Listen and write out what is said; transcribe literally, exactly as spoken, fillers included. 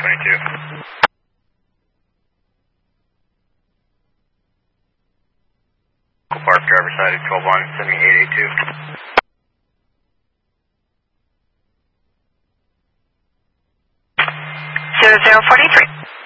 seventy-two. Park, driver side of twelve one, send me eight eight two. zero zero forty-three.